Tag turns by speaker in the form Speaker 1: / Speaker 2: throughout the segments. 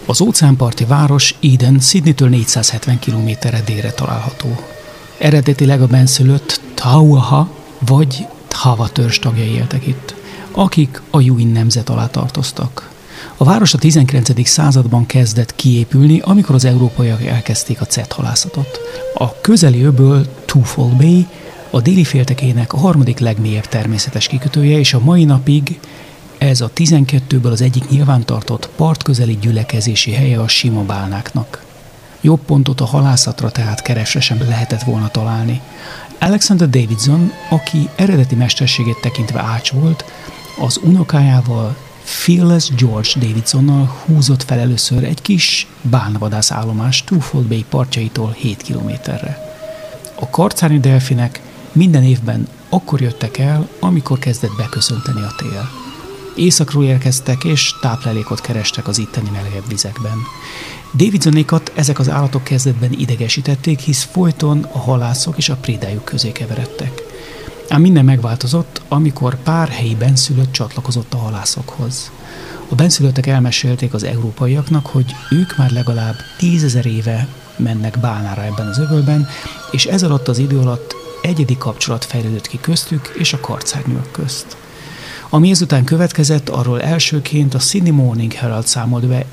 Speaker 1: Az óceánparti város Eden Sydneytől 470 km-re délre található. Eredetileg a benszülött Tauaha vagy Thawa törzs tagjai éltek itt, akik a Yuin nemzet alá tartoztak. A város a 19. században kezdett kiépülni, amikor az európaiak elkezdték a cethalászatot. A közeli öböl Twofold Bay a déli féltekének a harmadik legmélyebb természetes kikötője, és a mai napig ez a 12-ből az egyik nyilvántartott partközeli gyülekezési helye a sima bálnáknak. Jobb pontot a halászatra tehát keresre sem lehetett volna találni. Alexander Davidson, aki eredeti mesterségét tekintve ács volt, az unokájával, Phyllis George Davidsonnal húzott fel először egy kis bálnavadász állomást Twofold Bay partjaitól 7 kilométerre. A karcárnyú delfinek minden évben akkor jöttek el, amikor kezdett beköszönteni a tél. Északról érkeztek és táplálékot kerestek az itteni melegebb vizekben. Davidsonékat ezek az állatok kezdetben idegesítették, hisz folyton a halászok és a prédájuk közé keveredtek. Ám minden megváltozott, amikor pár helyi benszülött csatlakozott a halászokhoz. A benszülöttek elmesélték az európaiaknak, hogy ők már legalább 10 000 éve mennek bálnára ebben az öbölben, és ez alatt az idő alatt egyedi kapcsolat fejlődött ki köztük és a karcárnyúak közt. Ami ezután következett, arról elsőként a Sydney Morning Herald számolt be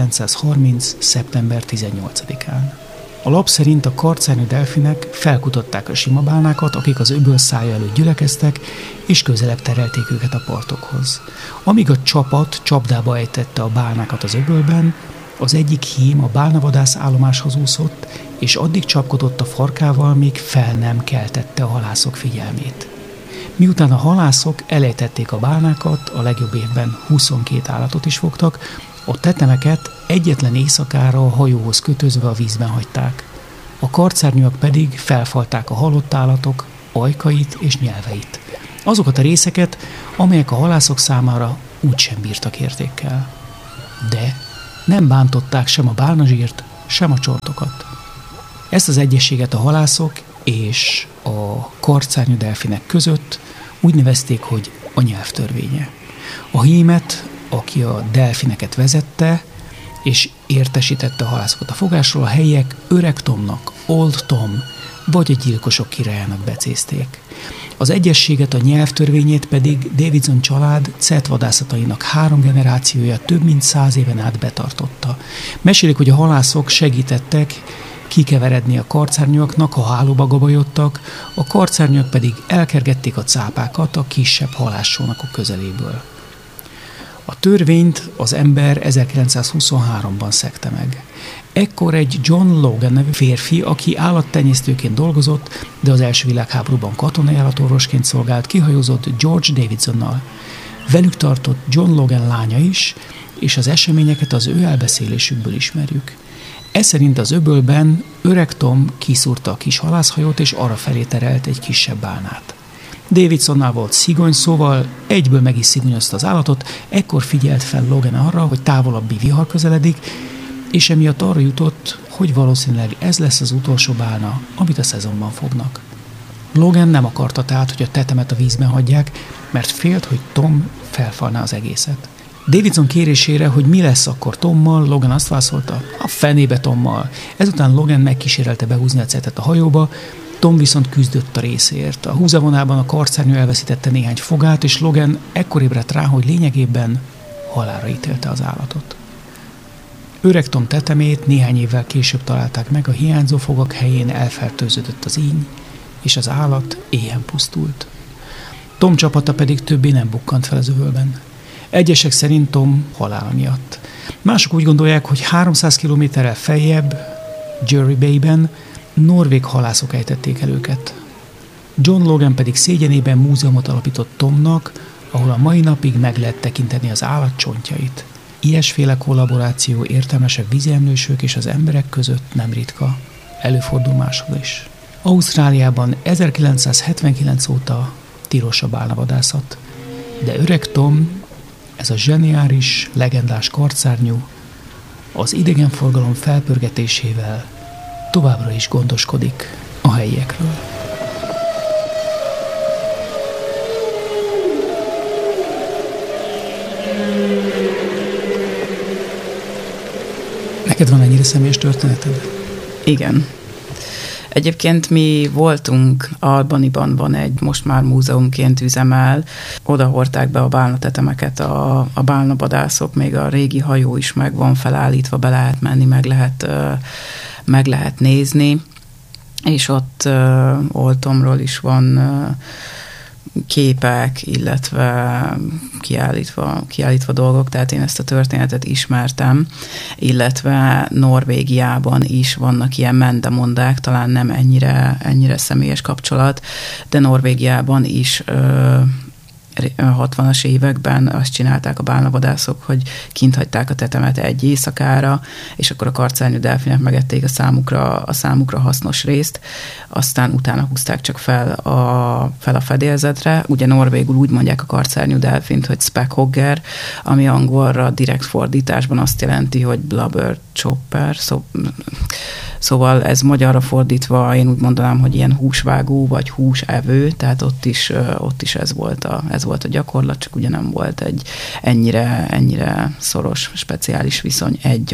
Speaker 1: 1930. szeptember 18-án. A lap szerint a karcárnyú delfinek felkutatták a sima bálnákat, akik az öböl szája előtt gyülekeztek, és közelebb terelték őket a partokhoz. Amíg a csapat csapdába ejtette a bálnákat az öbölben, az egyik hím a bálnavadász állomáshoz úszott, és addig csapkodott a farkával, míg fel nem keltette a halászok figyelmét. Miután a halászok elejtették a bálnákat, a legjobb évben 22 állatot is fogtak, a tetemeket egyetlen éjszakára a hajóhoz kötözve a vízben hagyták. A karcárnyúak pedig felfalták a halott állatok ajkait és nyelveit. Azokat a részeket, amelyek a halászok számára úgysem bírtak értékkel. De nem bántották sem a bálnazsírt, sem a csontokat. Ezt az egyességet a halászok és a karcárnyú delfinek között úgy nevezték, hogy a nyelvtörvénye. A hímet, aki a delfineket vezette, és értesítette a halászokat a fogásról, a helyiek Öreg Tomnak, Old Tom, vagy a gyilkosok királyának becézték. Az egyességet, a nyelvtörvényét pedig Davidson család cetvadászatainak 3 generációja több mint 100 éven át betartotta. Mesélik, hogy a halászok segítettek kikeveredni a karcárnyúaknak, ha hálóba gabajodtak, a karcárnyúak pedig elkergették a cápákat a kisebb halássónakok közeléből. A törvényt az ember 1923-ban szegte meg. Ekkor egy John Logan nevű férfi, aki állattenyésztőként dolgozott, de az első világháborúban katonai állatorvosként szolgált, kihajózott George Davidsonnal. Velük tartott John Logan lánya is, és az eseményeket az ő elbeszélésükből ismerjük. Ez szerint az öbölben Öreg Tom kiszúrta a kis halászhajót, és arrafelé terelt egy kisebb bálnát. Davidsonnál volt szigony, szóval egyből meg is szigonyozta az állatot, ekkor figyelt fel Logan arra, hogy távolabbi vihar közeledik, és emiatt arra jutott, hogy valószínűleg ez lesz az utolsó bálna, amit a szezonban fognak. Logan nem akarta tehát, hogy a tetemet a vízben hagyják, mert félt, hogy Tom felfalná az egészet. Davidson kérésére, hogy mi lesz akkor Tommal, Logan azt válaszolta, a fenébe Tommal. Ezután Logan megkísérelte behúzni a cetet a hajóba, Tom viszont küzdött a részért. A húzavonában a karcárnyú elveszítette néhány fogát, és Logan ekkor ébredt rá, hogy lényegében halálra ítélte az állatot. Öreg Tom tetemét néhány évvel később találták meg, a hiányzó fogak helyén elfertőződött az íny, és az állat éhen pusztult. Tom csapata pedig többé nem bukkant fel az öbölben. Egyesek szerint Tom halála miatt. Mások úgy gondolják, hogy 300 kilométerrel feljebb, Jury Bay-ben norvég halászok ejtették el őket. John Logan pedig szégyenében múzeumot alapított Tomnak, ahol a mai napig meg lehet tekinteni az állat csontjait. Ilyesféle kollaboráció értelmesebb víziemlősök és az emberek között nem ritka. Előfordul máshol is. Ausztráliában 1979 óta tilos a bálnavadászat, de Öreg Tom, ez a zseniális, legendás karcárnyú, az idegenforgalom felpörgetésével továbbra is gondoskodik a helyiekről. Neked van ennyire személyes történeted?
Speaker 2: Igen. Egyébként mi voltunk Albaniban, van egy, most már múzeumként üzemel, oda hordták be a bálnatetemeket a bálnavadászok, még a régi hajó is meg van felállítva, be lehet menni, meg lehet nézni, és ott Oltomról is van képek, illetve kiállítva dolgok, tehát én ezt a történetet ismertem, illetve Norvégiában is vannak ilyen mendemondák, talán nem ennyire személyes kapcsolat, de Norvégiában is 60-as években azt csinálták a bálnavadászok, hogy kint hagyták a tetemet egy éjszakára, és akkor a karcárnyú delfinek megették a számukra hasznos részt, aztán utána húzták csak fel a fedélzetre. Ugye norvégul úgy mondják a karcárnyú delfint, hogy speckhogger, ami angolra direkt fordításban azt jelenti, hogy blubber chopper, szóval ez magyarra fordítva én úgy mondanám, hogy ilyen húsvágó vagy húsevő, tehát ott is ez volt a gyakorlat, csak ugye nem volt egy ennyire szoros, speciális viszony egy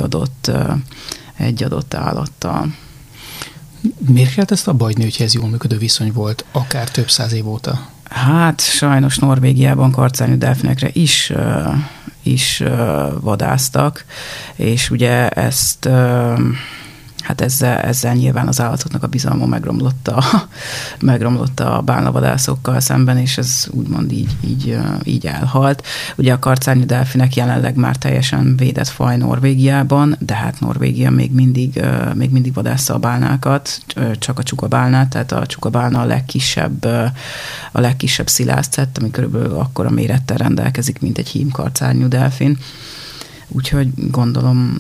Speaker 2: adott állattal.
Speaker 1: Miért kellett ezt abba hagyni, hogy ez jól működő viszony volt, akár több száz év óta?
Speaker 2: Hát sajnos Norvégiában karcárnyú delfinekre is vadásztak, és ugye ezt hát ezzel nyilván az állatoknak a bizalma megromlott a bálnavadászokkal szemben, és ez úgymond így elhalt. Ugye a karcárnyú delfinek jelenleg már teljesen védett faj Norvégiában, de hát Norvégia még mindig vadásza a bálnákat, csak a csukabálnát, tehát a csukabálna a legkisebb szilászcett, ami körülbelül akkora mérettel rendelkezik, mint egy hím karcárnyú delfin. Úgyhogy gondolom,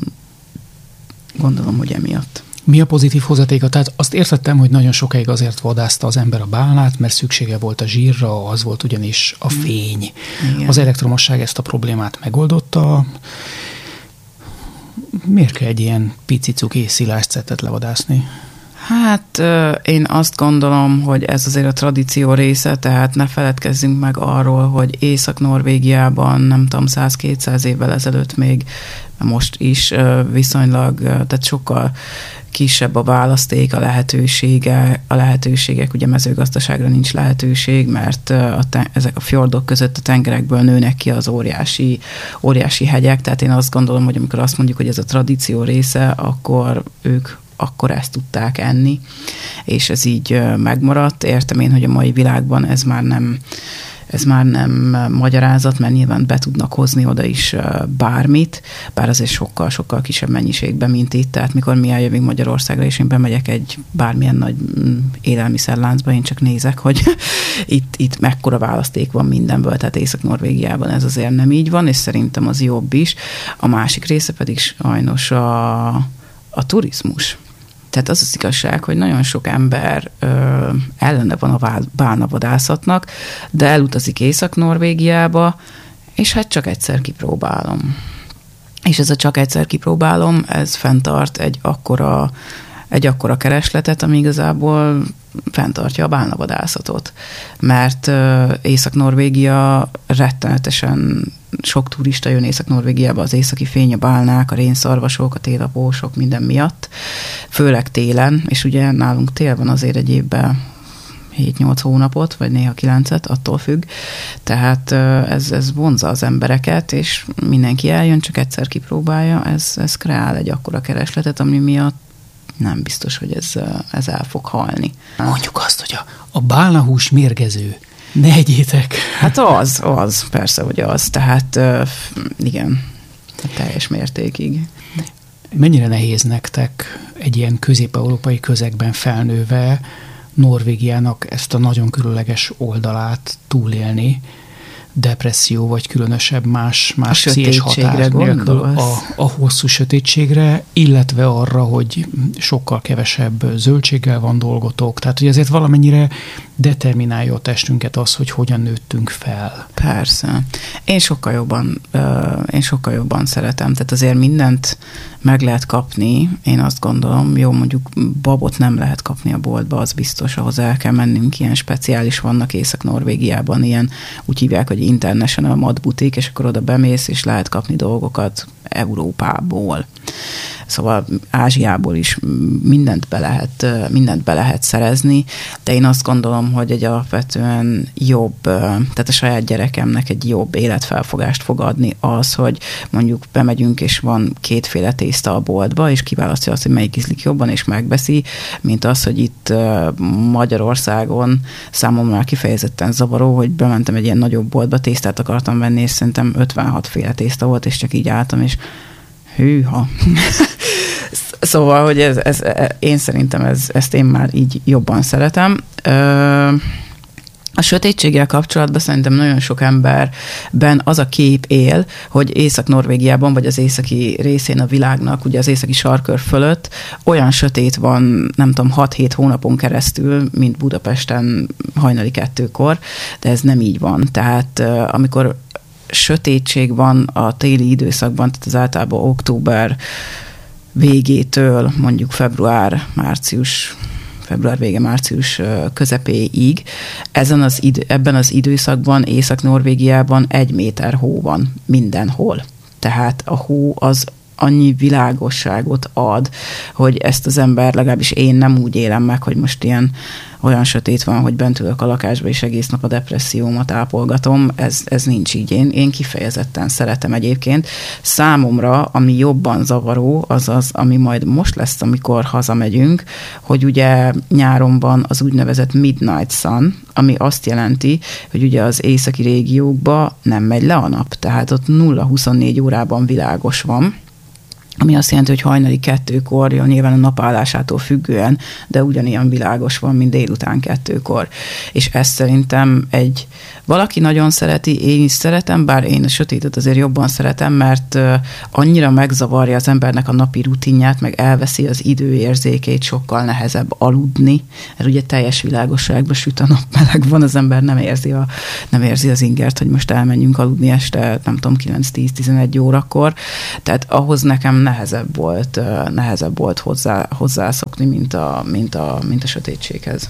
Speaker 2: hogy emiatt.
Speaker 1: Mi a pozitív hozatéka? Tehát azt értettem, hogy nagyon sokáig azért vadászta az ember a bálnát, mert szüksége volt a zsírra, az volt ugyanis a fény. Igen. Az elektromosság ezt a problémát megoldotta. Miért kell egy ilyen pici cuki szilászcettet levadászni?
Speaker 2: Hát én azt gondolom, hogy ez azért a tradíció része, tehát ne feledkezzünk meg arról, hogy Észak-Norvégiában, nem tudom, 100-200 évvel ezelőtt még, most is viszonylag, tehát sokkal kisebb a választék, a lehetőségek, ugye mezőgazdaságra nincs lehetőség, mert ezek a fjordok között a tengerekből nőnek ki az óriási hegyek, tehát én azt gondolom, hogy amikor azt mondjuk, hogy ez a tradíció része, akkor ezt tudták enni, és ez így megmaradt. Értem én, hogy a mai világban ez már nem magyarázat, mert nyilván be tudnak hozni oda is bármit, bár azért sokkal kisebb mennyiségben, mint itt. Tehát mikor mi eljövünk Magyarországra, és én bemegyek egy bármilyen nagy élelmiszerláncba, én csak nézek, hogy itt mekkora választék van mindenből, tehát Észak-Norvégiában ez azért nem így van, és szerintem az jobb is. A másik része pedig sajnos a turizmus. Tehát az az igazság, hogy nagyon sok ember ellene van a bálnavadászatnak, de elutazik Észak-Norvégiába, és hát csak egyszer kipróbálom. És ez a csak egyszer kipróbálom, ez fenntart egy akkora keresletet, ami igazából fenntartja a bálnavadászatot. Mert Észak-Norvégia rettenetesen sok turista jön Észak-Norvégiába, az északi fény, a bálnák, a rénszarvasok, a télapósok, minden miatt, főleg télen, és ugye nálunk tél van azért egy évben 7-8 hónapot, vagy néha 9-et, attól függ. Tehát ez vonzza az embereket, és mindenki eljön, csak egyszer kipróbálja, ez kreál egy akkora keresletet, ami miatt nem biztos, hogy ez el fog halni.
Speaker 1: Mondjuk azt, hogy a bálnahús mérgező. Ne egyétek!
Speaker 2: Hát az, persze, hogy az. Tehát igen, teljes mértékig.
Speaker 1: Mennyire nehéz nektek egy ilyen közép-európai közegben felnőve Norvégiának ezt a nagyon különleges oldalát túlélni, depresszió, vagy különösebb más pszichés hatás nélkül a hosszú sötétségre, illetve arra, hogy sokkal kevesebb zöldséggel van dolgotok. Tehát, hogy ezért valamennyire determinálja a testünket az, hogy hogyan nőttünk fel.
Speaker 2: Persze. Én sokkal jobban szeretem. Tehát azért mindent meg lehet kapni, én azt gondolom, jó, mondjuk babot nem lehet kapni a boltba, az biztos, ahhoz el kell mennünk, ilyen speciális vannak Észak-Norvégiában, ilyen úgy hívják, hogy International Mad Boutique, és akkor oda bemész, és lehet kapni dolgokat Európából. Szóval Ázsiából is mindent be lehet szerezni, de én azt gondolom, hogy egy alapvetően jobb, tehát a saját gyerekemnek egy jobb életfelfogást fog adni az, hogy mondjuk bemegyünk, és van kétféle tészta a boltba, és kiválasztja azt, hogy melyik ízlik jobban, és megbeszi, mint az, hogy itt Magyarországon számomra kifejezetten zavaró, hogy bementem egy ilyen nagyobb boltba, tésztát akartam venni, és szerintem 56 féle tészta volt, és csak így álltam, és hűha. Szóval, hogy én szerintem ezt én már így jobban szeretem. A sötétséggel kapcsolatban szerintem nagyon sok emberben az a kép él, hogy Észak-Norvégiában, vagy az északi részén a világnak, ugye az északi sarkör fölött olyan sötét van, nem tudom, 6-7 hónapon keresztül, mint Budapesten hajnali 2-kor, de ez nem így van. Tehát amikor sötétség van a téli időszakban, tehát az általában október végétől mondjuk február vége, március közepéig. Ebben az időszakban Észak-Norvégiában 1 méter hó van mindenhol. Tehát a hó az annyi világosságot ad, hogy ezt az ember, legalábbis én nem úgy élem meg, hogy most olyan sötét van, hogy bent ülök a lakásba, és egész nap a depressziómat ápolgatom. Ez nincs így. Én kifejezetten szeretem egyébként. Számomra, ami jobban zavaró, az, ami majd most lesz, amikor hazamegyünk, hogy ugye nyáron van az úgynevezett Midnight Sun, ami azt jelenti, hogy ugye az északi régiókban nem megy le a nap. Tehát ott 0-24 órában világos van, ami azt jelenti, hogy hajnali 2-kor, nyilván a napállásától függően, de ugyanilyen világos van, mint délután 2-kor. És ezt szerintem valaki nagyon szereti, én is szeretem, bár én a sötétet azért jobban szeretem, mert annyira megzavarja az embernek a napi rutinját, meg elveszi az időérzékét, sokkal nehezebb aludni, mert ugye teljes világosságban süt a nap, meleg van, az ember nem érzi az ingert, hogy most elmenjünk aludni este, nem tudom, 9-10-11 órakor. Tehát ahhoz nekem nehezebb volt hozzászokni, mint a sötétséghez.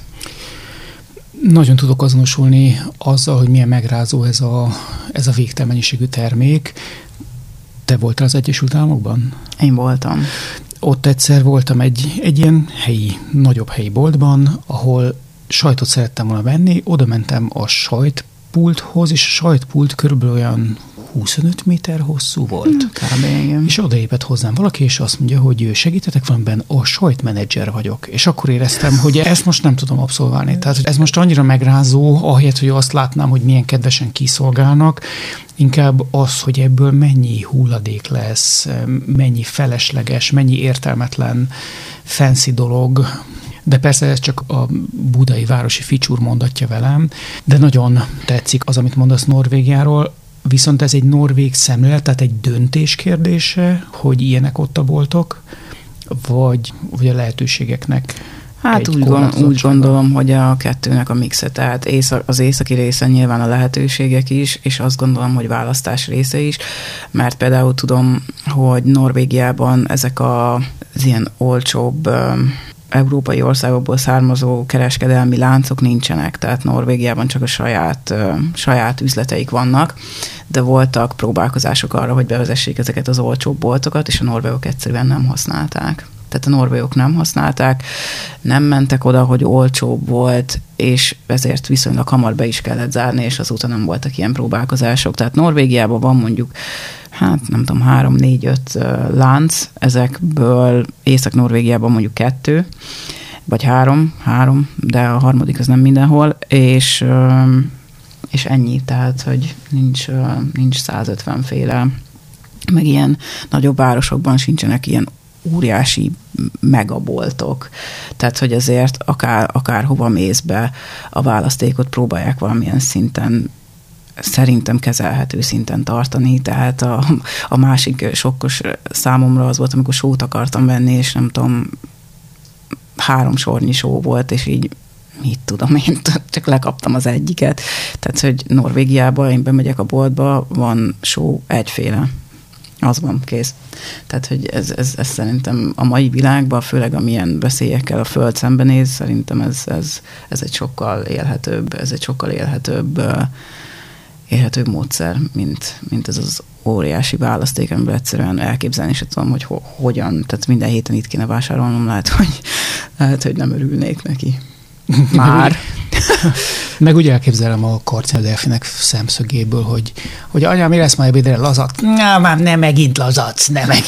Speaker 1: Nagyon tudok azonosulni azzal, hogy milyen megrázó ez a végtelen mennyiségű termék. Te voltál az Egyesült Államokban?
Speaker 2: Én voltam.
Speaker 1: Ott egyszer voltam egy ilyen nagyobb helyi boltban, ahol sajtot szerettem volna venni, oda mentem a sajtpulthoz, és a sajtpult körülbelül olyan 25 méter hosszú volt.
Speaker 2: Kb. Igen.
Speaker 1: És odaépett hozzám valaki, és azt mondja, hogy segítetek valamiben, a sajtmenedzser vagyok. És akkor éreztem, hogy ezt most nem tudom abszolválni. Tehát ez most annyira megrázó, ahelyett, hogy azt látnám, hogy milyen kedvesen kiszolgálnak, inkább az, hogy ebből mennyi hulladék lesz, mennyi felesleges, mennyi értelmetlen fancy dolog. De persze ez csak a budai városi ficsúr mondatja velem, de nagyon tetszik az, amit mondasz Norvégiáról. Viszont ez egy norvég szemlélet, tehát egy döntés kérdése, hogy ilyenek ott a boltok, vagy a lehetőségeknek?
Speaker 2: Hát úgy gondolom, hogy a kettőnek a mixe, tehát az északi része nyilván a lehetőségek is, és azt gondolom, hogy választás része is, mert például tudom, hogy Norvégiában ezek az ilyen olcsóbb európai országokból származó kereskedelmi láncok nincsenek, tehát Norvégiában csak a saját üzleteik vannak, de voltak próbálkozások arra, hogy bevezessék ezeket az olcsóbb boltokat, és a norvégok egyszerűen nem használták. Tehát a norvégok nem használták, nem mentek oda, hogy olcsóbb volt, és ezért viszonylag hamar be is kellett zárni, és azóta nem voltak ilyen próbálkozások. Tehát Norvégiában van mondjuk, nem tudom, 3-4-5 lánc, ezekből Észak-Norvégiában mondjuk 2, vagy 3, de a harmadik az nem mindenhol, és ennyi, tehát, hogy nincs 150 féle, meg ilyen nagyobb városokban sincsenek ilyen óriási megaboltok. Tehát, hogy azért akár hova mész be, a választékot próbálják valamilyen szinten, szerintem kezelhető szinten tartani, tehát a másik sokkos számomra az volt, amikor sót akartam venni, és nem tudom, 3 sornyi só volt, és így mit tudom én, csak lekaptam az egyiket. Tehát, hogy Norvégiában én bemegyek a boltba, van só egyféle. Az van, kész. Tehát, hogy ez szerintem a mai világban, főleg amilyen veszélyekkel a Föld szembenéz, szerintem ez egy sokkal élhetőbb módszer, mint ez az óriási választék, amiből egyszerűen elképzelni sem tudom, hogy hogyan, tehát minden héten itt kéne vásárolnom, lehet, hogy nem örülnék neki. Már.
Speaker 1: Meg úgy elképzelem a karcina delfinek szemszögéből, hogy anyám, mi lesz ma ebédre? Lazac? Nem megint lazac.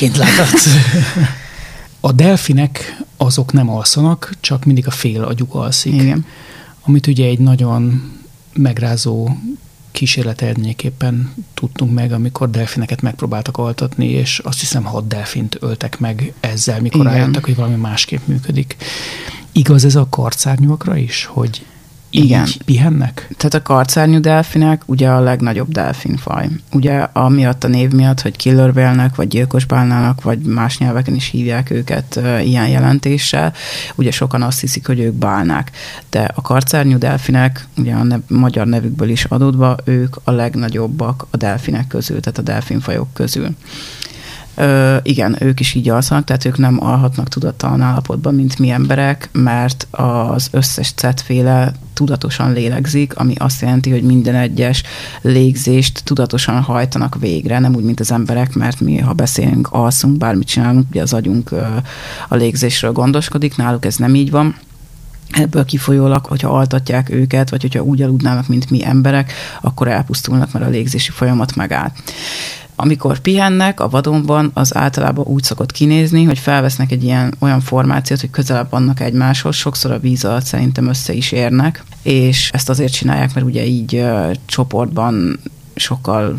Speaker 1: A delfinek azok nem alszanak, csak mindig a fél agyuk alszik.
Speaker 2: Igen.
Speaker 1: Amit ugye egy nagyon megrázó kísérlet eredményeképpen tudtunk meg, amikor delfineket megpróbáltak altatni, és azt hiszem 6 delfint öltek meg ezzel, mikor rájöttek, hogy valami másképp működik. Igaz ez a karcárnyúakra is, hogy így pihennek?
Speaker 2: Tehát a karcárnyú delfinek ugye a legnagyobb delfinfaj. Ugye amiatt a név miatt, hogy killer whale-nek, vagy gyilkos bálnának, vagy más nyelveken is hívják őket ilyen jelentéssel. Ugye sokan azt hiszik, hogy ők bálnák. De a karcárnyú delfinek, ugye a magyar nevükből is adódva, ők a legnagyobbak a delfinek közül, tehát a delfinfajok közül. Igen, ők is így alszanak, tehát ők nem alhatnak tudattalan állapotban, mint mi emberek, mert az összes cetféle tudatosan lélegzik, ami azt jelenti, hogy minden egyes légzést tudatosan hajtanak végre, nem úgy, mint az emberek, mert mi, ha beszélünk, alszunk, bármit csinálunk, ugye az agyunk a légzésről gondoskodik, náluk ez nem így van. Ebből kifolyólag, hogyha altatják őket, vagy hogyha úgy aludnának, mint mi emberek, akkor elpusztulnak, mert a légzési folyamat megáll. Amikor pihennek a vadonban, az általában úgy szokott kinézni, hogy felvesznek egy olyan formációt, hogy közelebb vannak egymáshoz, sokszor a víz alatt szerintem össze is érnek, és ezt azért csinálják, mert ugye így csoportban sokkal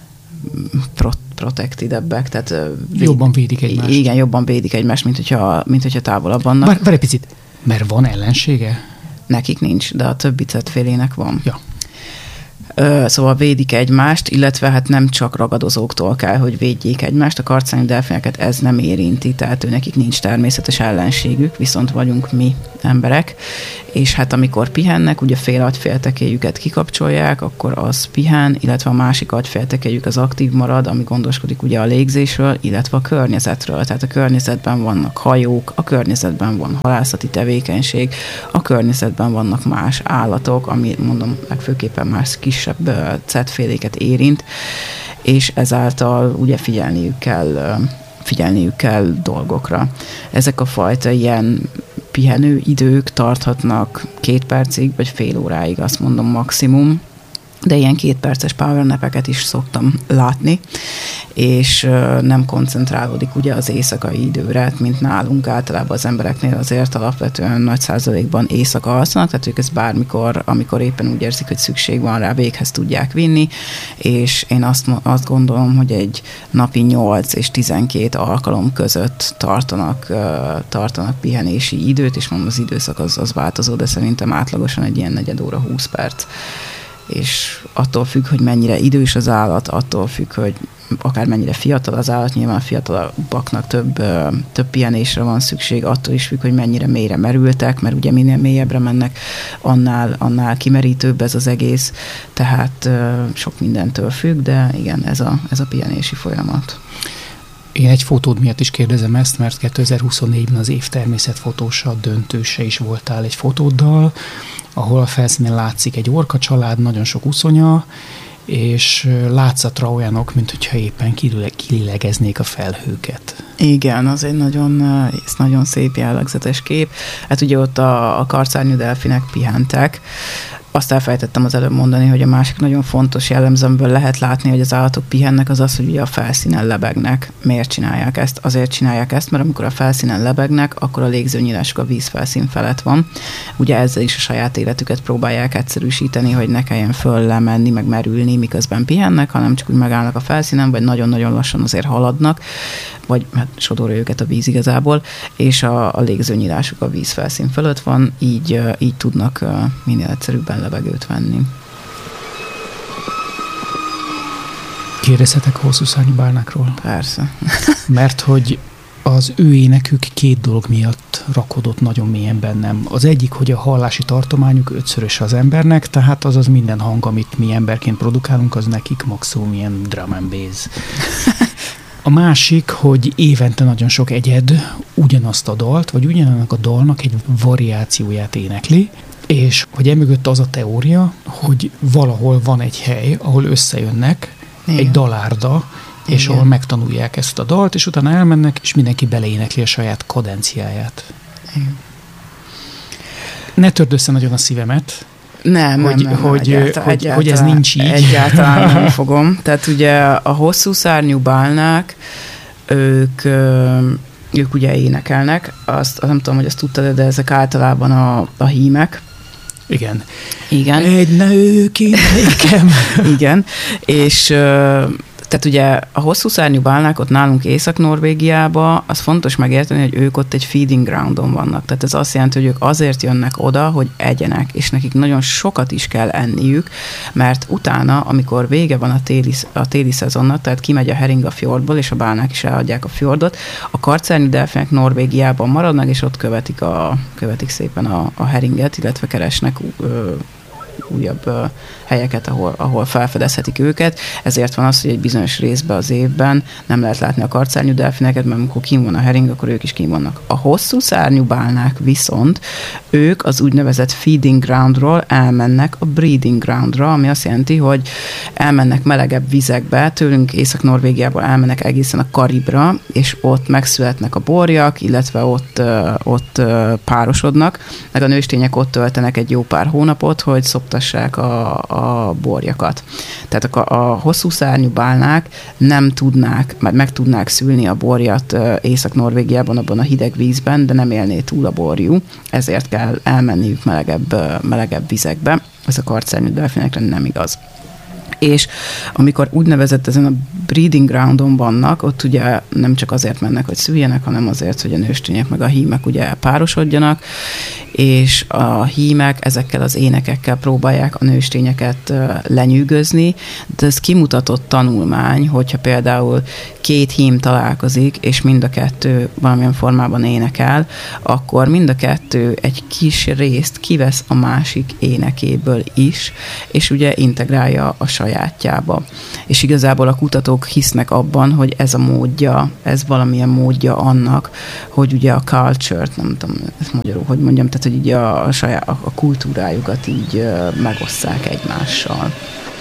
Speaker 2: protectidebbek, tehát
Speaker 1: jobban védik egymást.
Speaker 2: Igen, jobban védik egymást, mint hogyha távolabb vannak.
Speaker 1: Várj egy picit, mert van ellensége?
Speaker 2: Nekik nincs, de a többi cetfélének van.
Speaker 1: Ja.
Speaker 2: Szóval védik egymást, illetve hát nem csak ragadozóktól kell, hogy védjék egymást, a karcárnyú delfineket ez nem érinti, tehát nekik nincs természetes ellenségük, viszont vagyunk mi emberek, és hát amikor pihennek, ugye fél agyféltekéjüket kikapcsolják, akkor az pihen, illetve a másik agyféltekéjük az aktív marad, ami gondoskodik ugye a légzésről, illetve a környezetről, tehát a környezetben vannak hajók, a környezetben van halászati tevékenység, a környezetben vannak más állatok, ami mondom legfőképpen más kisebb cetféléket érint, és ezáltal ugye figyelniük kell dolgokra. Ezek a fajta ilyen pihenő idők tarthatnak 2 percig, vagy fél óráig, azt mondom maximum, de ilyen 2 perces power napeket is szoktam látni, és nem koncentrálódik ugye az éjszakai időre, mint nálunk általában az embereknél azért alapvetően nagy százalékban éjszaka alszanak, tehát ők ezt bármikor, amikor éppen úgy érzik, hogy szükség van rá, véghez tudják vinni, és én azt gondolom, hogy egy napi 8 és 12 alkalom között tartanak pihenési időt, és mondom, az időszak az változó, de szerintem átlagosan egy ilyen negyed óra 20 perc. És attól függ, hogy mennyire idős az állat, attól függ, hogy akár mennyire fiatal az állat, nyilván fiatalabbaknak több pihenésre van szükség, attól is függ, hogy mennyire mélyre merültek, mert ugye minél mélyebbre mennek, annál kimerítőbb ez az egész, tehát sok mindentől függ, de igen, ez a pihenési folyamat.
Speaker 1: Én egy fotód miatt is kérdezem ezt, mert 2024-ben az év természetfotósa döntőse is voltál egy fotóddal, ahol a felszínen látszik egy orka család, nagyon sok uszonya, és látszatra olyanok, mint hogyha éppen kilélegeznék a felhőket.
Speaker 2: Igen, az egy nagyon szép jellegzetes kép. Hát ugye ott a karcárnyú delfinek pihentek. Azt elfelejtettem az előbb mondani, hogy a másik nagyon fontos jellemző, amiből lehet látni, hogy az állatok pihennek, az az, hogy ugye a felszínen lebegnek. Miért csinálják ezt? Azért csinálják ezt, mert amikor a felszínen lebegnek, akkor a légzőnyílásuk a vízfelszín felett van. Ugye ezzel is a saját életüket próbálják egyszerűsíteni, hogy ne kelljen föl lemenni, meg merülni, miközben pihennek, hanem csak úgy megállnak a felszínen, vagy nagyon-nagyon lassan azért haladnak, vagy hát sodorja őket a víz igazából, és a légzőnyílásuk a vízfelszín fölött van, így tudnak minél egyszerűbben levegőt venni.
Speaker 1: Kérdezhetek hosszúszárnyú bálnákról?
Speaker 2: Persze.
Speaker 1: Mert hogy az ő énekük 2 dolog miatt rakodott nagyon mélyen bennem. Az egyik, hogy a hallási tartományuk 5-szörös az embernek, tehát azaz minden hang, amit mi emberként produkálunk, az nekik maximum ilyen drum and bass. A másik, hogy évente nagyon sok egyed ugyanazt a dalt, vagy ugyanannak a dalnak egy variációját énekli, és hogy emögött az a teória, hogy valahol van egy hely, ahol összejönnek, egy dalárda, és ahol megtanulják ezt a dalt, és utána elmennek, és mindenki beleénekli a saját kadenciáját. Igen. Ne törd össze nagyon a szívemet, hogy ez nincs így.
Speaker 2: Egyáltalán nem fogom. Tehát ugye a hosszú szárnyú bálnák, ők ugye énekelnek, azt nem tudom, hogy azt tudtad, de ezek általában a hímek.
Speaker 1: Igen.
Speaker 2: Egy nő nekem. Igen, és tehát ugye a hosszú szárnyú bálnák ott nálunk Észak-Norvégiában, az fontos megérteni, hogy ők ott egy feeding groundon vannak. Tehát ez azt jelenti, hogy ők azért jönnek oda, hogy egyenek, és nekik nagyon sokat is kell enniük, mert utána, amikor vége van a téli szezonnak, tehát kimegy a hering a fjordból, és a bálnák is elhagyják a fjordot, a kartszárnyú delfinek Norvégiában maradnak, és ott követik szépen a heringet, illetve keresnek újabb helyeket, ahol felfedezhetik őket. Ezért van az, hogy egy bizonyos részben az évben nem lehet látni a kartszárnyú delfineket, mert amikor kín van a hering, akkor ők is kín vannak. A hosszú szárnyú bálnák viszont ők az úgynevezett feeding groundról elmennek a breeding groundra, ami azt jelenti, hogy elmennek melegebb vizekbe, tőlünk Észak-Norvégiából elmennek egészen a Karibra, és ott megszületnek a borjak, illetve ott párosodnak, meg a nőstények ott töltenek egy jó pár hónapot, hogy szoptassák a borjakat. Tehát a hosszú szárnyú bálnák nem tudnák, meg tudnák szülni a borjat Észak-Norvégiában, abban a hideg vízben, de nem élné túl a borjú, ezért kell elmenniük melegebb vizekbe. Ez a kartszárnyú delfinekre nem igaz. És amikor úgynevezett ezen a breeding groundon vannak, ott ugye nem csak azért mennek, hogy szüljenek, hanem azért, hogy a nőstények meg a hímek ugye párosodjanak, és a hímek ezekkel az énekekkel próbálják a nőstényeket lenyűgözni, de ez kimutatott tanulmány, hogyha például két hím találkozik, és mind a kettő valamilyen formában énekel, akkor mind a kettő egy kis részt kivesz a másik énekéből is, és ugye integrálja a sajátjába. És igazából a kutatók hisznek abban, hogy ez valamilyen módja annak, hogy ugye a culture-t, nem tudom ezt magyarul, hogy mondjam, tehát hogy így a kultúrájukat így megosszák egymással.